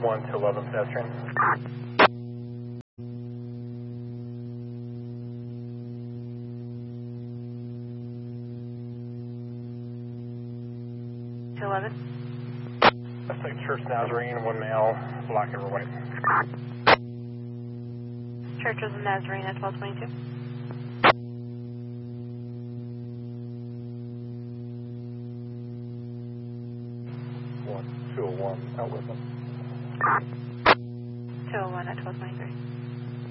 1 to 11 pedestrian. To 11. Let's take Church Nazarene, 1 male, black overweight. Church of the Nazarene at 1222. One, 201, out with them. 201 at 1223.